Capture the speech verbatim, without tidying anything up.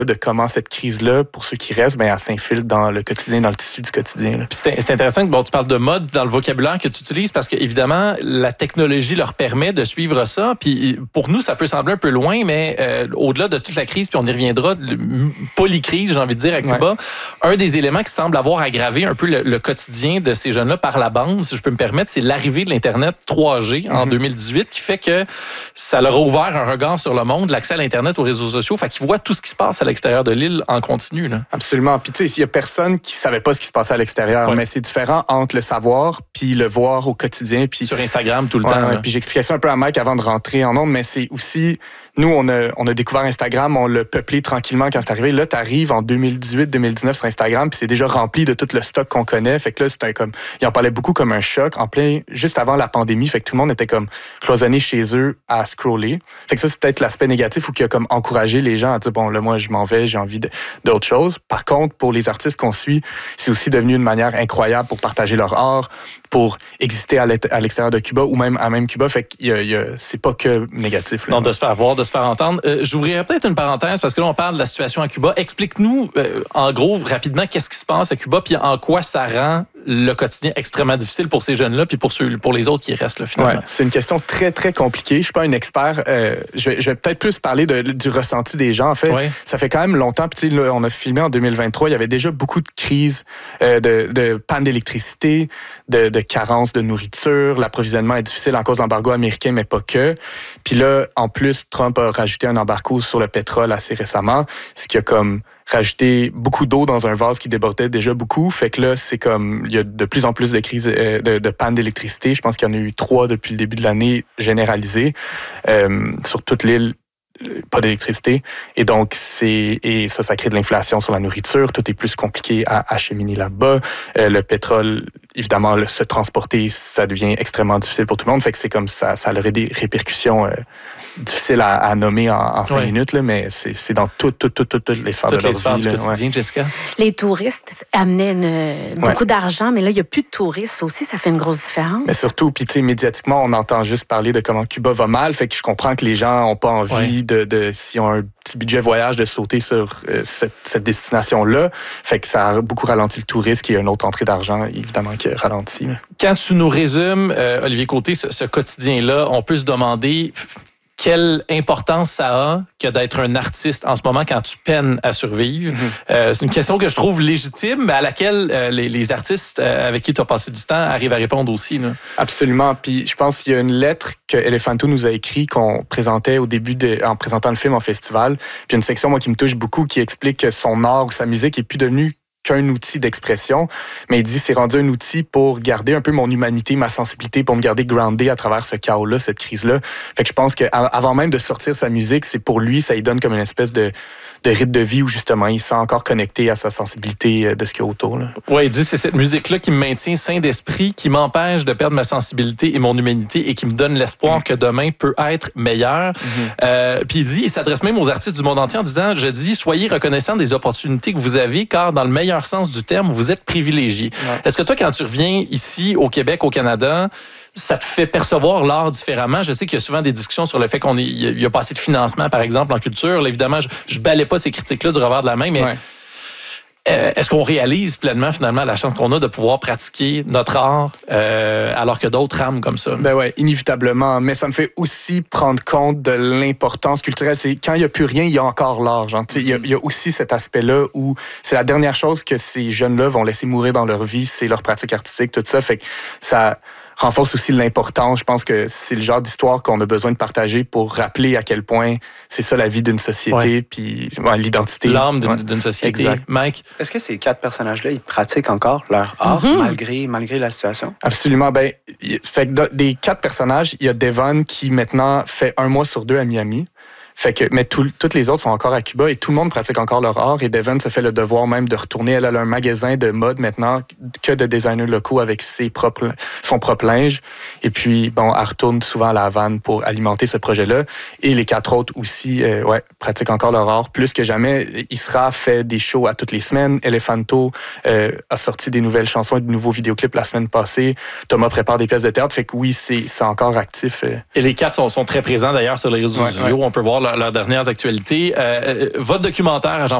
de comment cette crise-là, pour ceux qui restent, ben, elle s'infiltre dans le quotidien, dans le tissu du quotidien. Là. C'est, c'est intéressant que bon, tu parles de mode dans le vocabulaire que tu utilises parce que, évidemment, la technologie leur permet de suivre ça. Puis pour nous, ça peut sembler un peu loin, mais euh, au-delà de toute la crise, puis on y reviendra, polycrise, j'ai envie de dire, à Cuba, ouais. un des éléments qui semble avoir aggravé un peu le, le quotidien de ces jeunes-là par la bande, si je peux me permettre, c'est l'arrivée de l'Internet trois G en mm-hmm. deux mille dix-huit qui fait que ça leur a ouvert un regard sur le monde, l'accès à l'Internet, aux réseaux sociaux, fait qu'ils voient tout ce qui se passe à l'extérieur de l'île en continu. Là. Absolument. Puis tu sais, il y a personne qui savait pas ce qui se passait à l'extérieur, ouais. mais c'est différent entre le savoir puis le voir au quotidien. Puis sur Instagram tout le ouais, temps. Ouais, puis j'expliquais ça un peu à Mike avant de rentrer en ondes, mais c'est aussi nous, on a, on a découvert Instagram, on l'a peuplé tranquillement quand c'est arrivé. Là, tu arrives en deux mille dix-huit deux mille dix-neuf sur Instagram, puis c'est déjà rempli de tout le stock qu'on connaît. Fait que là, c'était comme, ils en parlaient beaucoup comme un choc en plein, juste avant la pandémie. Fait que tout le monde était comme cloisonné chez eux à scroller. Fait que ça, c'est peut-être l'aspect négatif ou qui a comme encouragé les gens à dire, bon, là, moi, je m'en vais, j'ai envie de, d'autres choses. Par contre, pour les artistes qu'on suit, c'est aussi devenu une manière incroyable pour partager leur art, pour exister à l'extérieur de Cuba ou même à même Cuba. Fait que y a, y a, c'est pas que négatif. Là. Non, de se faire voir, de se faire entendre. Euh, j'ouvrirais peut-être une parenthèse parce que là, on parle de la situation à Cuba. Explique-nous, euh, en gros, rapidement, qu'est-ce qui se passe à Cuba puis en quoi ça rend le quotidien extrêmement difficile pour ces jeunes-là puis pour, ceux, pour les autres qui restent, là, finalement. Ouais, c'est une question très, très compliquée. Je suis pas un expert. Euh, je, vais, je vais peut-être plus parler de, du ressenti des gens. En fait, ouais. ça fait quand même longtemps. Puis, tu sais, là, on a filmé en deux mille vingt-trois. Il y avait déjà beaucoup de crises, euh, de, de panne d'électricité, de, de carence de nourriture. L'approvisionnement est difficile en cause de l'embargo américain, mais pas que. Puis là, en plus, Trump a rajouté un embargo sur le pétrole assez récemment, ce qui a comme rajouté beaucoup d'eau dans un vase qui débordait déjà beaucoup. Fait que là, c'est comme, il y a de plus en plus de crises, euh, de, de panne d'électricité. Je pense qu'il y en a eu trois depuis le début de l'année généralisées euh, sur toute l'île. Pas d'électricité. Et donc, c'est et ça, ça crée de l'inflation sur la nourriture. Tout est plus compliqué à acheminer là-bas. Euh, le pétrole, évidemment, le, se transporter, ça devient extrêmement difficile pour tout le monde. Fait que c'est comme ça, ça aurait des répercussions euh, difficiles à, à nommer en, en cinq ouais. minutes, là, mais c'est, c'est dans toutes tout, tout, tout, tout les sphères Toutes de les leur sphères vie. du là, quotidien, ouais. Jessica? Les touristes amenaient une, beaucoup ouais. d'argent, mais là, il n'y a plus de touristes. Ça aussi, ça fait une grosse différence. Mais surtout, puis tu sais, médiatiquement, on entend juste parler de comment Cuba va mal. Fait que je comprends que les gens n'ont pas envie ouais. de, de, s'ils ont un petit budget voyage, de sauter sur euh, cette, cette destination-là. Fait que ça a beaucoup ralenti le tourisme, qui est une autre entrée d'argent, évidemment, qui a ralenti. Là. Quand tu nous résumes, euh, Olivier Côté, ce, ce quotidien-là, on peut se demander quelle importance ça a que d'être un artiste en ce moment quand tu peines à survivre. Mm-hmm. Euh, c'est une question que je trouve légitime, mais à laquelle euh, les, les artistes euh, avec qui tu as passé du temps arrivent à répondre aussi. Là. Absolument. Puis je pense qu'il y a une lettre que Elephanto nous a écrite qu'on présentait au début, de, en présentant le film en festival. Puis une section, moi, qui me touche beaucoup, qui explique que son art ou sa musique est plus devenue qu'un outil d'expression, mais il dit c'est rendu un outil pour garder un peu mon humanité, ma sensibilité, pour me garder groundé à travers ce chaos-là, cette crise-là. Fait que je pense qu'avant même de sortir sa musique, c'est pour lui, ça lui donne comme une espèce de, de rythme de vie où justement il sent encore connecté à sa sensibilité de ce qu'il y a autour. Oui, il dit c'est cette musique-là qui me maintient sain d'esprit, qui m'empêche de perdre ma sensibilité et mon humanité et qui me donne l'espoir mmh. que demain peut être meilleur. Mmh. Euh, puis il dit, il s'adresse même aux artistes du monde entier en disant, je dis, soyez reconnaissants des opportunités que vous avez, car dans le meilleur sens du terme, vous êtes privilégié. Ouais. Est-ce que toi, quand tu reviens ici, au Québec, au Canada, ça te fait percevoir l'art différemment? Je sais qu'il y a souvent des discussions sur le fait qu'on est, il y a pas assez de financement, par exemple, en culture. Là, évidemment, je, je balaie pas ces critiques-là du revers de la main, mais ouais. euh, est-ce qu'on réalise pleinement, finalement, la chance qu'on a de pouvoir pratiquer notre art euh, alors que d'autres rament comme ça? Ben ouais, inévitablement. Mais ça me fait aussi prendre compte de l'importance culturelle. C'est quand il n'y a plus rien, il y a encore l'art. Genre, mm-hmm. il, y a, il y a aussi cet aspect-là où c'est la dernière chose que ces jeunes-là vont laisser mourir dans leur vie, c'est leur pratique artistique, tout ça. Fait que ça renforce aussi l'importance. Je pense que c'est le genre d'histoire qu'on a besoin de partager pour rappeler à quel point c'est ça la vie d'une société, ouais. puis ouais, l'identité. L'âme d'une, ouais. d'une société. Exact. Mike? Est-ce que ces quatre personnages-là, ils pratiquent encore leur art mm-hmm. malgré, malgré la situation? Absolument. Ben, fait que des quatre personnages, il y a Devon qui maintenant fait un mois sur deux à Miami. Fait que, mais tout, toutes les autres sont encore à Cuba et tout le monde pratique encore leur art. Et Devon se fait le devoir même de retourner. Elle a un magasin de mode maintenant que de designers locaux avec ses propres, son propre linge. Et puis, bon, elle retourne souvent à la Havane pour alimenter ce projet-là. Et les quatre autres aussi, euh, ouais, pratiquent encore leur art plus que jamais. Isra fait des shows à toutes les semaines. Elephanto euh, a sorti des nouvelles chansons et de nouveaux vidéoclips la semaine passée. Thomas prépare des pièces de théâtre. Fait que oui, c'est, c'est encore actif. Euh. Et les quatre sont, sont très présents d'ailleurs sur les réseaux sociaux. Ouais, ouais. On peut voir leurs, leurs dernières actualités. Euh, votre documentaire à Jean